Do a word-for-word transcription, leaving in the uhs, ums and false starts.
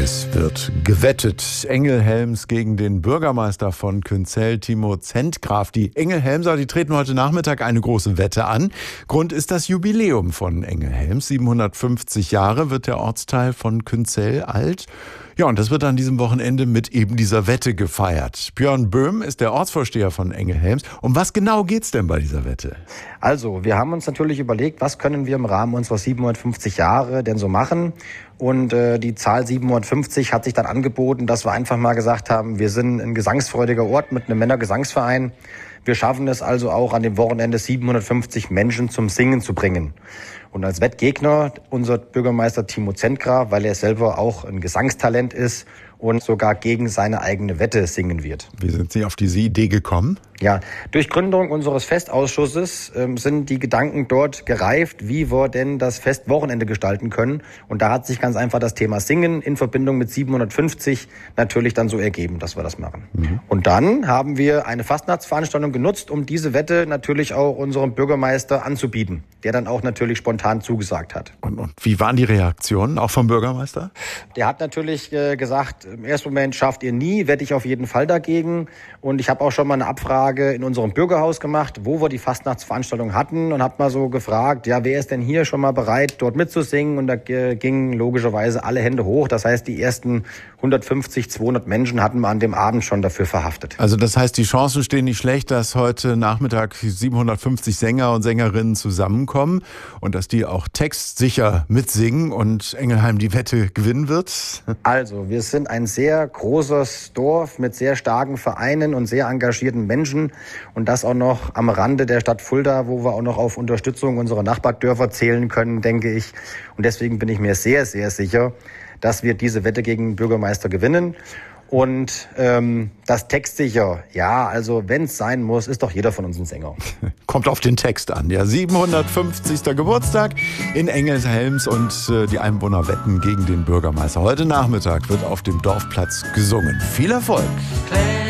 Es wird gewettet. Engelhelms gegen den Bürgermeister von Künzell, Timo Zentgraf. Die Engelhelmser, die treten heute Nachmittag eine große Wette an. Grund ist das Jubiläum von Engelhelms. siebenhundertfünfzig Jahre wird der Ortsteil von Künzell alt. Ja, und das wird an diesem Wochenende mit eben dieser Wette gefeiert. Björn Böhm ist der Ortsvorsteher von Engelhelms. Um was genau geht's denn bei dieser Wette? Also, wir haben uns natürlich überlegt, was können wir im Rahmen unserer siebenhundertfünfzig Jahre denn so machen? Und äh, die Zahl siebenhundertfünfzig hat sich dann angeboten, dass wir einfach mal gesagt haben, wir sind ein gesangsfreudiger Ort mit einem Männergesangsverein. Wir schaffen es also auch an dem Wochenende siebenhundertfünfzig Menschen zum Singen zu bringen. Und als Wettgegner unser Bürgermeister Timo Zentgraf, weil er selber auch ein Gesangstalent ist und sogar gegen seine eigene Wette singen wird. Wie sind Sie auf diese Idee gekommen? Ja, durch Gründung unseres Festausschusses ähm, sind die Gedanken dort gereift, wie wir denn das Festwochenende gestalten können. Und da hat sich ganz einfach das Thema Singen in Verbindung mit siebenhundertfünfzig natürlich dann so ergeben, dass wir das machen. Mhm. Und dann haben wir eine Fastnachtsveranstaltung genutzt, um diese Wette natürlich auch unserem Bürgermeister anzubieten, der dann auch natürlich spontan zugesagt hat. Und, und wie waren die Reaktionen, auch vom Bürgermeister? Der hat natürlich äh, gesagt, im ersten Moment schafft ihr nie, wette ich auf jeden Fall dagegen. Und ich habe auch schon mal eine Abfrage in unserem Bürgerhaus gemacht, wo wir die Fastnachtsveranstaltung hatten und habe mal so gefragt, ja, wer ist denn hier schon mal bereit, dort mitzusingen? Und da äh, gingen logischerweise alle Hände hoch. Das heißt, die ersten hundertfünfzig, zweihundert Menschen hatten wir an dem Abend schon dafür verhaftet. Also das heißt, die Chancen stehen nicht schlecht, dass heute Nachmittag siebenhundertfünfzig Sänger und Sängerinnen zusammenkommen und dass die auch textsicher mitsingen und Engelheim die Wette gewinnen wird? Also, wir sind ein sehr großes Dorf mit sehr starken Vereinen und sehr engagierten Menschen und das auch noch am Rande der Stadt Fulda, wo wir auch noch auf Unterstützung unserer Nachbardörfer zählen können, denke ich. Und deswegen bin ich mir sehr, sehr sicher, dass wir diese Wette gegen den Bürgermeister gewinnen. Und ähm, das textsicher, ja, also wenn es sein muss, ist doch jeder von uns ein Sänger. Kommt auf den Text an. Ja, siebenhundertfünfzigster Geburtstag in Engelhelms und äh, die Einwohner wetten gegen den Bürgermeister. Heute Nachmittag wird auf dem Dorfplatz gesungen. Viel Erfolg!